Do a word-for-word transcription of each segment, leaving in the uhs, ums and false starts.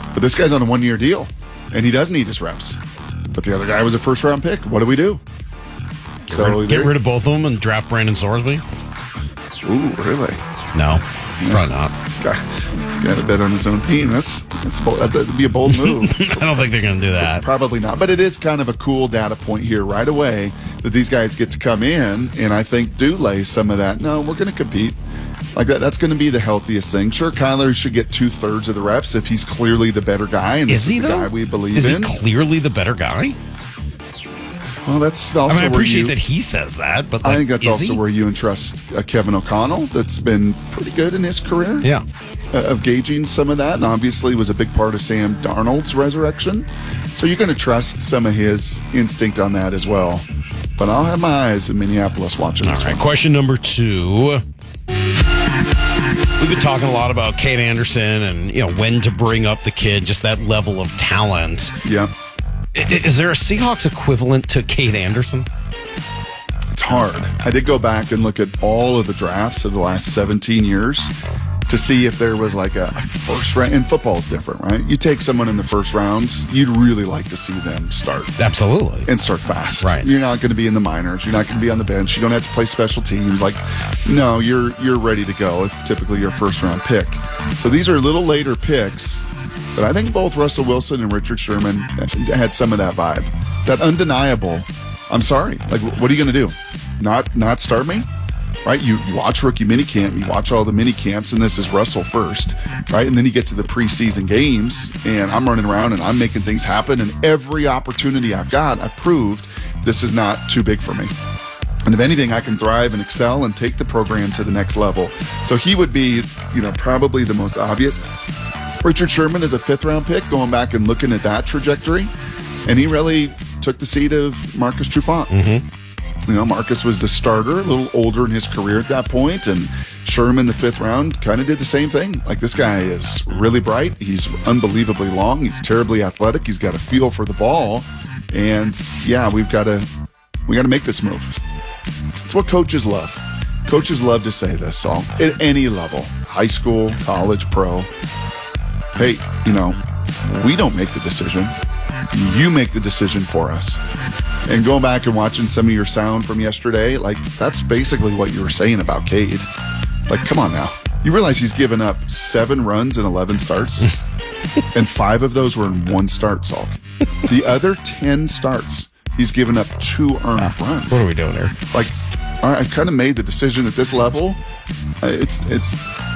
But this guy's on a one-year deal, and he does need his reps. But the other guy was a first-round pick. What do we do? Get, so rid, get rid of both of them and draft Brandon Sorsby? Ooh, really? No, probably not. Got a bet on his own team. That's that's bold. That'd be a bold move. I don't think they're going to do that. Probably not. But it is kind of a cool data point here right away that these guys get to come in, and I think do lay some of that. No, we're going to compete. Like that. That's going to be the healthiest thing. Sure, Kyler should get two thirds of the reps if he's clearly the better guy, and is this he is the though? guy we believe is in. Is he clearly the better guy? Well, that's also. I mean, I appreciate you, that he says that, but like, I think that's also he? where you entrust uh, Kevin O'Connell. That's been pretty good in his career. Yeah, uh, of gauging some of that, and obviously was a big part of Sam Darnold's resurrection. So you're going to trust some of his instinct on that as well. But I'll have my eyes in Minneapolis watching All this right, one. question number two. We've been talking a lot about Cade Anderson and you know when to bring up the kid, just that level of talent. Yeah. Is there a Seahawks equivalent to Cade Anderson? It's hard. I did go back and look at all of the drafts of the last seventeen years to see if there was like a first round. And football's different, right? You take someone in the first rounds, you'd really like to see them start. Absolutely. And start fast. Right. You're not going to be in the minors. You're not going to be on the bench. You don't have to play special teams. Like, no, you're you're ready to go if typically you're a first round pick. So these are a little later picks. But I think both Russell Wilson and Richard Sherman had some of that vibe. That undeniable, I'm sorry, like, what are you going to do? Not not start me? Right? You, you watch rookie minicamp, you watch all the minicamps, and this is Russell first, right? And then you get to the preseason games, and I'm running around and I'm making things happen, and every opportunity I've got, I've proved this is not too big for me. And if anything, I can thrive and excel and take the program to the next level. So he would be, you know, probably the most obvious. Richard Sherman is a fifth-round pick, going back and looking at that trajectory, and he really took the seat of Marcus Trufant. Mm-hmm. You know, Marcus was the starter, a little older in his career at that point, and Sherman, the fifth round, kind of did the same thing. Like, this guy is really bright. He's unbelievably long. He's terribly athletic. He's got a feel for the ball, and yeah, we've got to we got to make this move. It's what coaches love. Coaches love to say this, Saul, at any level, high school, college, pro. Hey, you know, we don't make the decision. You make the decision for us. And going back and watching some of your sound from yesterday, like, that's basically what you were saying about Cade. Like, come on now. You realize he's given up seven runs in eleven starts? And five of those were in one start, Salk. The other ten starts, he's given up two earned uh, runs. What are we doing here? Like, all right, I've kind of made the decision at this level. Uh, it's, it's,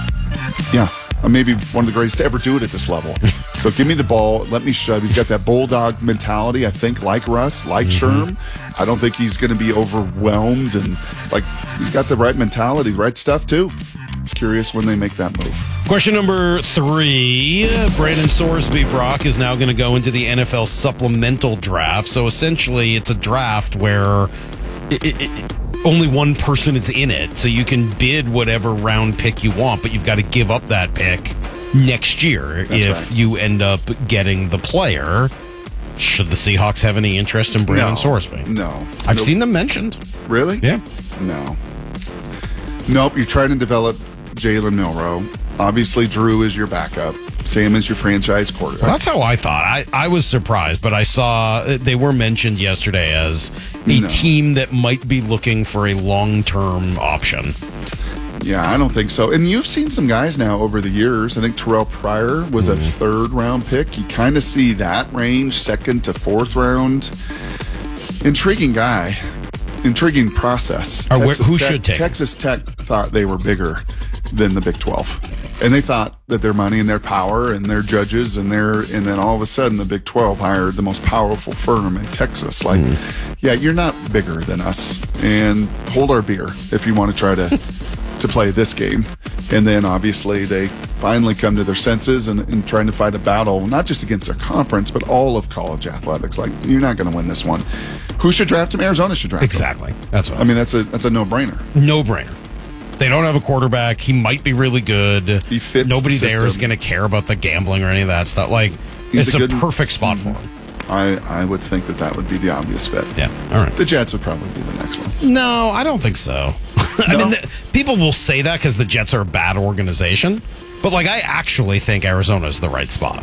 yeah. I'm maybe one of the greatest to ever do it at this level. So give me the ball, let me shove. He's got that bulldog mentality, I think, like Russ, like mm-hmm. Sherm. I don't think he's going to be overwhelmed, and like he's got the right mentality, the right stuff too. Curious when they make that move. Question number three. Brandon Sorsby, Brock, is now going to go into the N F L supplemental draft. So essentially it's a draft where it, it, it, only one person is in it, so you can bid whatever round pick you want, but you've got to give up that pick next year. That's if right. you end up getting the player. Should the Seahawks have any interest in Brandon no, Sorsby? No. I've nope. seen them mentioned. Really? Yeah. No. Nope, you're trying to develop Jalen Milroe. Obviously, Drew is your backup. Sam is your franchise quarterback. Well, that's how I thought. I, I was surprised, but I saw they were mentioned yesterday as a no. team that might be looking for a long-term option. Yeah, I don't think so. And you've seen some guys now over the years. I think Terrell Pryor was mm-hmm. a third-round pick. You kind of see that range, second to fourth round. Intriguing guy. Intriguing process. Or where, who Tech, should take? Texas Tech thought they were bigger than the Big twelve. And they thought that their money and their power and their judges and their and then all of a sudden the Big twelve hired the most powerful firm in Texas. Like, mm. yeah, you're not bigger than us. And hold our beer if you want to try to to play this game. And then obviously they finally come to their senses and, and trying to fight a battle, not just against their conference, but all of college athletics. Like, you're not going to win this one. Who should draft him? Arizona should draft exactly. him. Exactly. That's what I, I mean, that's a that's a no-brainer. No-brainer. They don't have a quarterback. He might be really good. He fits Nobody the there is going to care about the gambling or any of that stuff. Like, He's it's a, a perfect spot mm-hmm. for him. I, I would think that that would be the obvious fit. Yeah, all right. The Jets would probably be the next one. No, I don't think so. I no? mean, the, people will say that because the Jets are a bad organization. But, like, I actually think Arizona is the right spot.